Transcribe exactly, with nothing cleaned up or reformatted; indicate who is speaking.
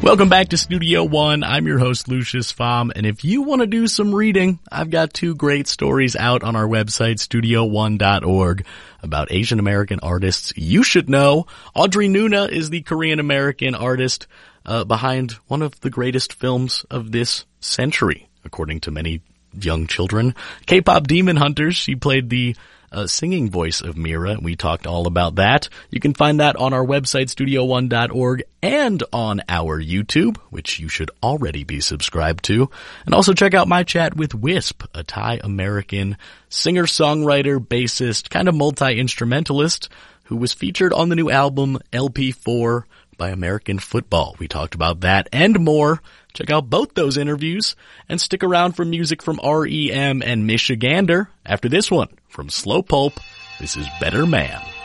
Speaker 1: Welcome back to Studio One. I'm your host, Lucius Pham, and if you want to do some reading, I've got two great stories out on our website, studio one dot org, about Asian American artists you should know. Audrey Nuna is the Korean American artist uh, behind one of the greatest films of this century, according to many young children. K-pop Demon Hunters, she played the Uh, singing voice of Mira. We talked all about that. You can find that on our website, studio one dot org, and on our YouTube, which you should already be subscribed to. And also check out my chat with Wisp, a Thai-American singer-songwriter, bassist, kind of multi-instrumentalist, who was featured on the new album L P four by American Football. We talked about that and more. Check out both those interviews and stick around for music from R E M and Michigander after this one from Slow Pulp. This is Better Man.